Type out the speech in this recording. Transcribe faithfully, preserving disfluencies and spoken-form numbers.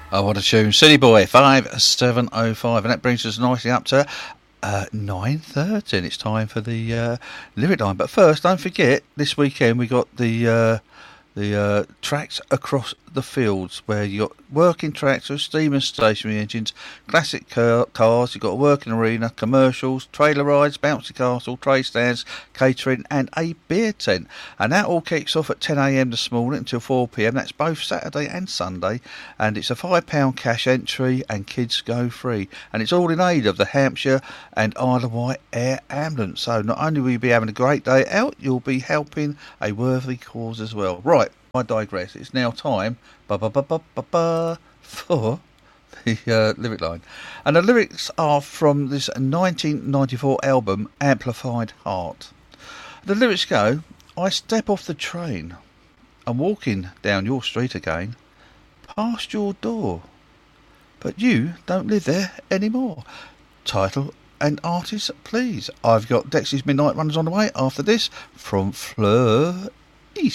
I want to tune City Boy five seven oh five, and that brings us nicely up to uh, nine thirty, and it's time for the uh, lyric line. But first, don't forget, this weekend we got the uh, the uh, tracks across the fields, where you got working tractors, steam and stationary engines, classic car- cars, you've got a working arena, commercials, trailer rides, bouncy castle, trade stands, catering and a beer tent. And that all kicks off at ten a m this morning until four p m. That's both Saturday and Sunday, and it's a five pound cash entry and kids go free. And it's all in aid of the Hampshire and Isle of Wight Air Ambulance. So not only will you be having a great day out, you'll be helping a worthy cause as well. Right, I digress. It's now time ba ba ba ba ba ba for the uh, lyric line, and the lyrics are from this nineteen ninety-four album Amplified Heart. The lyrics go: I step off the train, I'm walking down your street again, past your door, but you don't live there anymore. Title and artist, please. I've got Dexys Midnight Runners on the way after this from Fleur